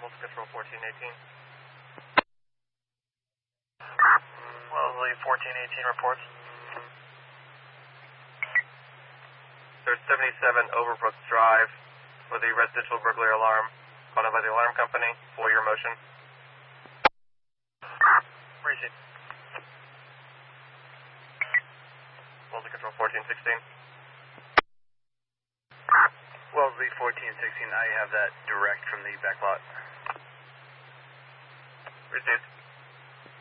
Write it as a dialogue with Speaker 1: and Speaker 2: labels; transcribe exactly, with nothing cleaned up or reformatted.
Speaker 1: Multi Control fourteen eighteen.
Speaker 2: Wellesley fourteen eighteen reports.
Speaker 1: There's seventy-seven Overbrooks Drive with a residential burglary alarm called by the alarm company for your motion.
Speaker 2: Receive.
Speaker 1: Multi Control fourteen sixteen.
Speaker 2: Wellesley fourteen sixteen, I have that direct from the back lot.
Speaker 1: Received.